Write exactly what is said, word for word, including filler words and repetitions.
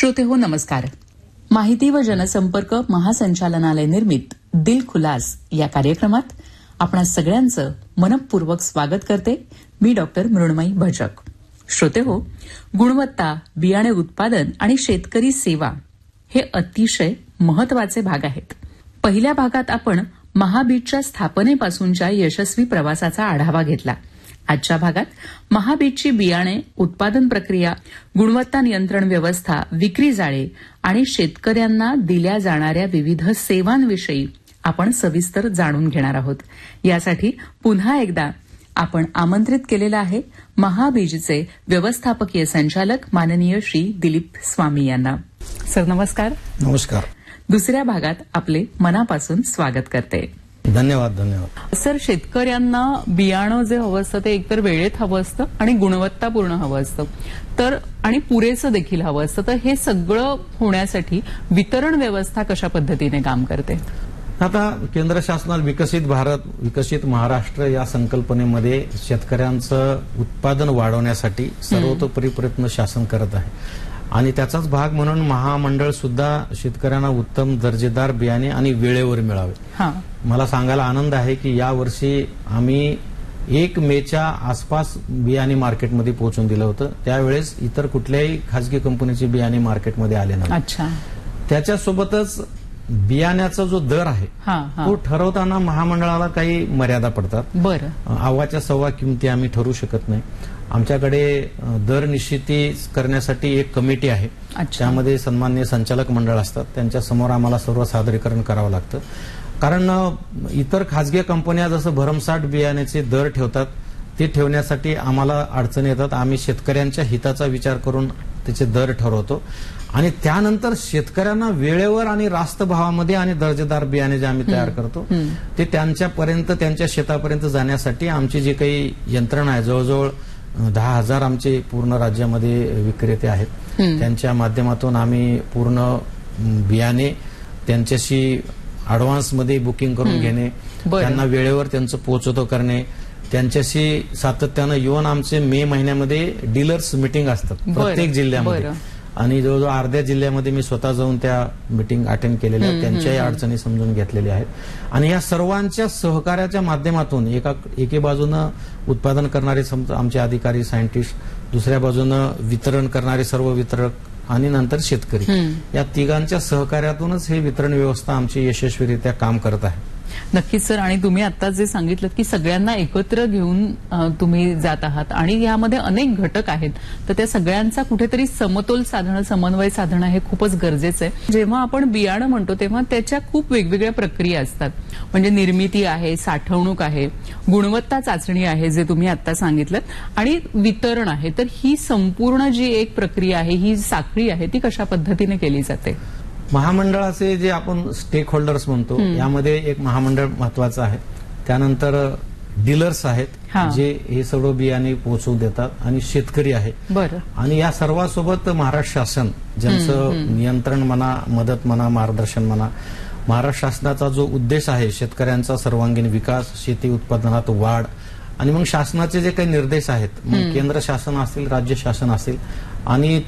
श्रोते हो नमस्कार. माहिती व जनसंपर्क महासंचालनालय निर्मित दिल खुलास या कार्यक्रमात आपणा सगळ्यांचं मनपूर्वक स्वागत करते. मी डॉक्टर मृण्मयी भजक. श्रोते हो, गुणवत्ता, बियाणे उत्पादन आणि शेतकरी सेवा हे अतिशय महत्वाचे भाग आहेत. पहिल्या भागात आपण महाबीजच्या स्थापनेपासूनच्या यशस्वी प्रवासाचा आढावा घेतला. आजच्या भागात महाबीजची बियाणे, उत्पादन प्रक्रिया, गुणवत्ता नियंत्रण व्यवस्था, विक्री जाळे आणि शेतकऱ्यांना दिल्या जाणाऱ्या विविध सेवांविषयी आपण सविस्तर जाणून घेणार आहोत. यासाठी पुन्हा एकदा आपण आमंत्रित केलेलं आहे महाबीजचे व्यवस्थापकीय संचालक माननीय श्री दिलीप स्वामी यांना. सर नमस्कार. नमस्कार. दुसऱ्या भागात आपले मनापासून स्वागत करते. धन्यवाद. धन्यवाद. सर, शेतकऱ्यांना बियाणं जे हवं असतं ते एकतर वेळेत हवं असतं आणि गुणवत्तापूर्ण हवं असतं, तर आणि पुरेसं देखील हवं असतं. तर हे सगळं होण्यासाठी वितरण व्यवस्था कशा पद्धतीने काम करते? आता केंद्र शासनाला विकसित भारत, विकसित महाराष्ट्र या संकल्पनेमध्ये शेतकऱ्यांचं उत्पादन वाढवण्यासाठी सर्वतोपरी प्रयत्न शासन करत आहे आणि त्याचाच भाग म्हणून महामंडळ सुद्धा शेतकऱ्यांना उत्तम दर्जेदार बियाणे आणि वेळेवर मिळावे. मला सांगायला आनंद आहे की यावर्षी आम्ही एक मेच्या आसपास बियाणे मार्केटमध्ये पोहोचून दिलं होतं. त्यावेळेस इतर कुठल्याही खासगी कंपनीचे बियाणे मार्केटमध्ये आले नाही. अच्छा. त्याच्यासोबतच बियाण्याचा जो दर आहे तो ठरवताना महामंडळाला काही मर्यादा पडतात. बरं. आवाच्या सव्वा किमती आम्ही ठरवू शकत नाही. आमच्याकडे दर निश्चिती करण्यासाठी एक कमिटी आहे. त्यामध्ये सन्माननीय संचालक मंडळ असतात. त्यांच्या समोर आम्हाला सर्व सादरीकरण करावं लागतं. कारण इतर खासगी कंपन्या जसं भरमसाठ बियाण्याचे दर ठेवतात ते ठेवण्यासाठी आम्हाला अडचणी येतात. आम्ही शेतकऱ्यांच्या हिताचा विचार करून त्याचे दर ठरवतो आणि त्यानंतर शेतकऱ्यांना वेळेवर आणि रास्त भावामध्ये आणि दर्जेदार बियाणे जे आम्ही तयार करतो ते त्यांच्यापर्यंत, त्यांच्या शेतापर्यंत जाण्यासाठी आमची जी काही यंत्रणा आहे, जवळजवळ दहा हजार आमचे पूर्ण राज्यामध्ये विक्रेते आहेत. त्यांच्या माध्यमातून आम्ही पूर्ण बियाणे त्यांच्याशी अडव्हान्समध्ये बुकिंग करून घेणे, त्यांना वेळेवर त्यांचं पोहोचवतो करणे, त्यांच्याशी सातत्यानं येऊन आमचे मे महिन्यामध्ये डीलर्स मिटिंग असतात प्रत्येक जिल्ह्यामध्ये आणि जवळजवळ अर्ध्या जिल्ह्यामध्ये मी स्वतः जाऊन त्या मिटिंग अटेंड केलेल्या आहेत. त्यांच्याही अडचणी समजून घेतलेल्या आहेत आणि या सर्वांच्या सहकार्याच्या माध्यमातून एका एके बाजूनं उत्पादन करणारे आमचे अधिकारी, सायंटिस्ट, दुसऱ्या बाजूनं वितरण करणारे सर्व वितरक आणि नंतर शेतकरी, या तिघांच्या सहकार्यातूनच हे वितरण व्यवस्था आमची यशस्वीरित्या काम करत आहे. नक्कीच सर. आणि तुम्ही आता जे सांगितलं की सगळ्यांना एकत्र घेऊन तुम्ही जात आहात आणि यामध्ये अनेक घटक आहेत, तर त्या सगळ्यांचा कुठेतरी समतोल साधणं, समन्वय साधणं हे खूपच गरजेचं आहे. जेव्हा आपण बियाणं म्हणतो तेव्हा त्याच्या खूप वेगवेगळ्या प्रक्रिया असतात. म्हणजे निर्मिती आहे, साठवणूक आहे, गुणवत्ता चाचणी आहे जे तुम्ही आता सांगितलं, आणि वितरण आहे. तर ही संपूर्ण जी एक प्रक्रिया आहे, ही साखळी आहे, ती कशा पद्धतीने केली जाते? महामंडळाचे जे आपण स्टेक होल्डर्स म्हणतो यामध्ये एक महामंडळ महत्वाचं आहे. त्यानंतर डीलर्स आहेत जे हे सर्व बियाणे पोहोचवून देतात आणि शेतकरी आहे. बरं. आणि या सर्वांसोबत महाराष्ट्र शासन ज्यांचं नियंत्रण म्हणा, मदत म्हणा, मार्गदर्शन म्हणा. महाराष्ट्र शासनाचा जो उद्देश आहे शेतकऱ्यांचा सर्वांगीण विकास, शेती उत्पादनात वाढ आणि मग शासनाचे जे काही निर्देश आहेत, मग केंद्र शासन असेल, राज्य शासन असेल आणि